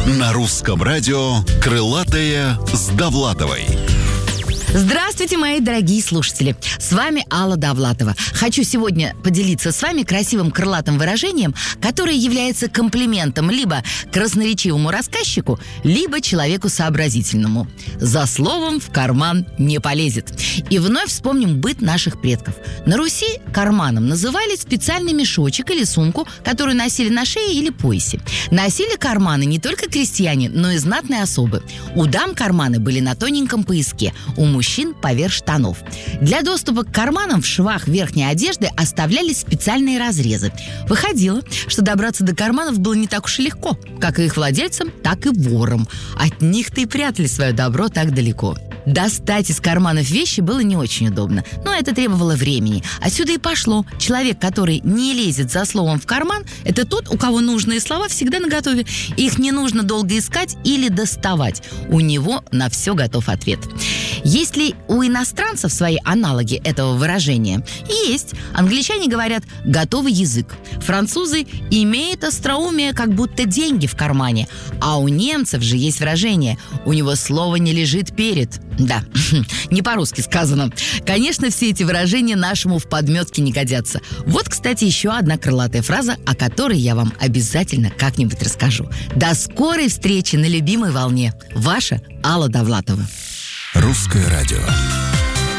На русском радио «Крылатая с Довлатовой». Здравствуйте, мои дорогие слушатели! С вами Алла Довлатова. Хочу сегодня поделиться с вами красивым крылатым выражением, которое является комплиментом либо красноречивому рассказчику, либо человеку сообразительному. За словом в карман не полезет. И вновь вспомним быт наших предков. На Руси карманом называли специальный мешочек или сумку, которую носили на шее или поясе. Носили карманы не только крестьяне, но и знатные особы. У дам карманы были на тоненьком пояске, у мужчин поверх штанов. Для доступа к карманам в швах верхней одежды оставлялись специальные разрезы. Выходило, что добраться до карманов было не так уж и легко, как и их владельцам, так и ворам. От них-то и прятали свое добро так далеко. Достать из карманов вещи было не очень удобно, но это требовало времени. Отсюда и пошло. Человек, который не лезет за словом в карман, это тот, у кого нужные слова всегда наготове. Их не нужно долго искать или доставать. У него на все готов ответ. Есть ли у иностранцев свои аналоги этого выражения? Есть. Англичане говорят «готовый язык». Французы имеют остроумие, как будто деньги в кармане. А у немцев же есть выражение «у него слово не лежит перед». Да, не по-русски сказано. Конечно, все эти выражения нашему в подметке не годятся. Вот, кстати, еще одна крылатая фраза, о которой я вам обязательно как-нибудь расскажу. До скорой встречи на любимой волне. Ваша Алла Довлатова. Русское радио.